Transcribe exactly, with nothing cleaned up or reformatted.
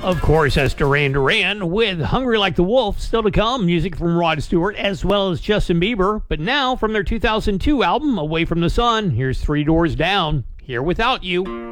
Of course, that's Duran Duran with Hungry Like the Wolf. Still to come, music from Rod Stewart as well as Justin Bieber. But now, from their two thousand two album, Away from the Sun, here's Three Doors Down, Here Without You.